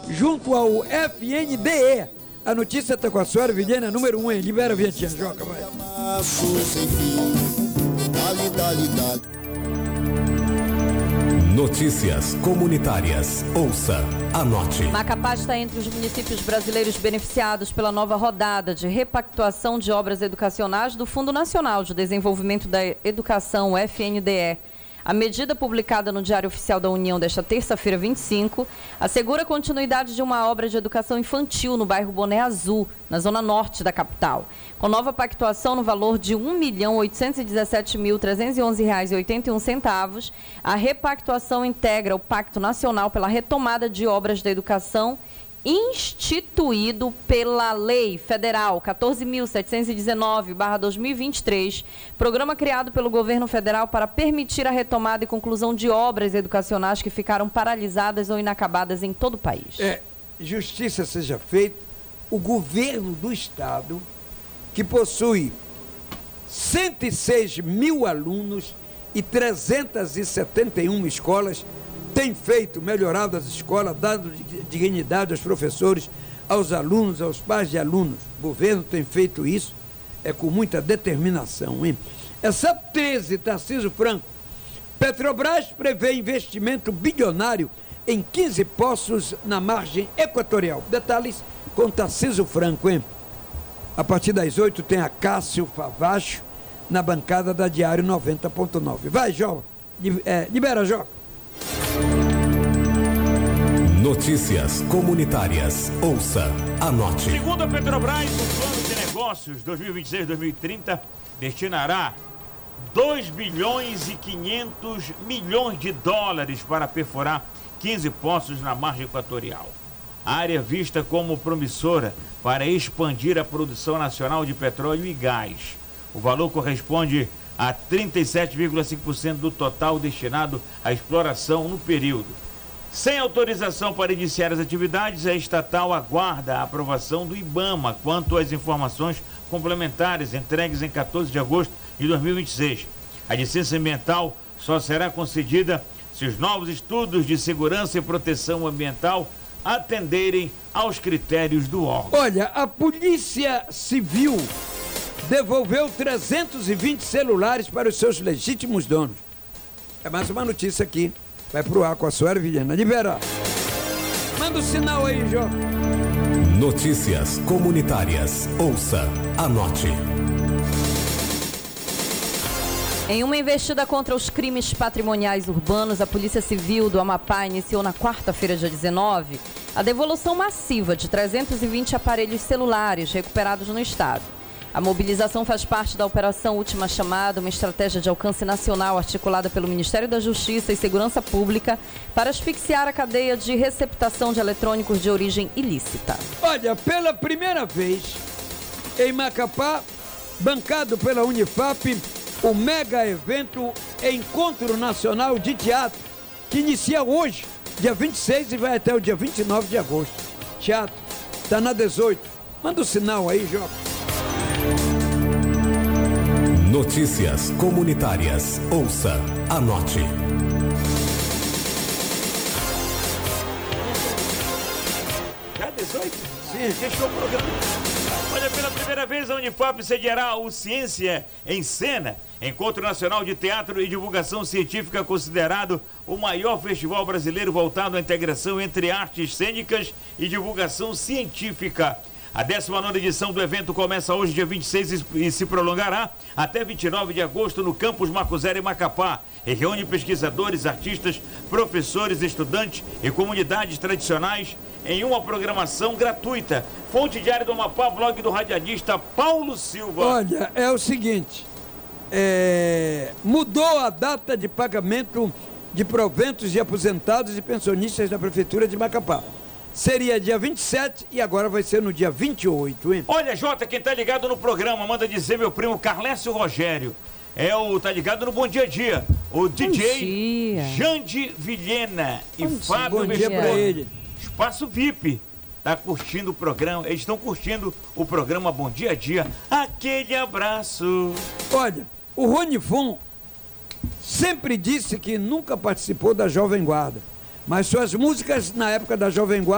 junto ao FNDE. A notícia está com a senhora Vilhena, número 1, hein? Libera a vinhetinha, Joca, vai. Notícias comunitárias. Ouça, anote. Macapá está entre os municípios brasileiros beneficiados pela nova rodada de repactuação de obras educacionais do Fundo Nacional de Desenvolvimento da Educação, FNDE. A medida publicada no Diário Oficial da União desta terça-feira, 25, assegura a continuidade de uma obra de educação infantil no bairro Boné Azul, na zona norte da capital. Com nova pactuação no valor de R$ 1.817.311,81, a repactuação integra o Pacto Nacional pela Retomada de Obras da Educação, instituído pela Lei Federal 14.719/2023, programa criado pelo governo federal para permitir a retomada e conclusão de obras educacionais que ficaram paralisadas ou inacabadas em todo o país. Justiça seja feita, o governo do estado, que possui 106 mil alunos e 371 escolas, tem melhorado as escolas, dado dignidade aos professores, aos alunos, aos pais de alunos. O governo tem feito isso com muita determinação, hein? Essa 13, Tarcísio Franco. Petrobras prevê investimento bilionário em 15 poços na margem equatorial. Detalhes com Tarcísio Franco, hein? A partir das 8 tem a Cássio Favacho na bancada da Diário 90.9. Vai, Jó. Libera, Jó. Notícias comunitárias. Ouça, anote. Segundo a Petrobras, o plano de negócios 2026-2030 destinará 2 bilhões e 500 milhões de dólares para perfurar 15 poços na margem equatorial. A área vista como promissora para expandir a produção nacional de petróleo e gás. O valor corresponde a 37,5% do total destinado à exploração no período. Sem autorização para iniciar as atividades, a estatal aguarda a aprovação do IBAMA quanto às informações complementares entregues em 14 de agosto de 2026. A licença ambiental só será concedida se os novos estudos de segurança e proteção ambiental atenderem aos critérios do órgão. Olha, a Polícia Civil devolveu 320 celulares para os seus legítimos donos. É mais uma notícia aqui. Vai pro ar com a senhora Vilhena. Libera. Manda o sinal aí, Jó. Notícias comunitárias. Ouça, anote. Em uma investida contra os crimes patrimoniais urbanos, a Polícia Civil do Amapá iniciou na quarta-feira, dia 19, a devolução massiva de 320 aparelhos celulares recuperados no estado. A mobilização faz parte da Operação Última Chamada, uma estratégia de alcance nacional articulada pelo Ministério da Justiça e Segurança Pública para asfixiar a cadeia de receptação de eletrônicos de origem ilícita. Olha, pela primeira vez em Macapá, bancado pela Unifap, o mega evento Encontro Nacional de Teatro, que inicia hoje, dia 26, e vai até o dia 29 de agosto. Teatro, está na 18. Manda o sinal aí, Jota. Notícias comunitárias. Ouça, anote. Já 18? Sim. Fechou o programa. Olha, pela primeira vez a Unifap sediará o Ciência em Cena, Encontro Nacional de Teatro e Divulgação Científica, considerado o maior festival brasileiro voltado à integração entre artes cênicas e divulgação científica. A 19ª edição do evento começa hoje, dia 26, e se prolongará até 29 de agosto no campus Marco Zero em Macapá. E reúne pesquisadores, artistas, professores, estudantes e comunidades tradicionais em uma programação gratuita. Fonte Diário do Amapá, blog do radialista Paulo Silva. Olha, é o seguinte, mudou a data de pagamento de proventos de aposentados e pensionistas da Prefeitura de Macapá. Seria dia 27 e agora vai ser no dia 28, hein? Olha, Jota, quem tá ligado no programa, manda dizer meu primo Carlécio Rogério. Tá ligado no Bom Dia a Dia. O DJ Jande Vilhena e Fábio Bom dia pra ele. Espaço VIP. Tá curtindo o programa, eles estão curtindo o programa Bom Dia a Dia. Aquele abraço. Olha, o Rony Fon sempre disse que nunca participou da Jovem Guarda, mas suas músicas na época da Jovem Guarda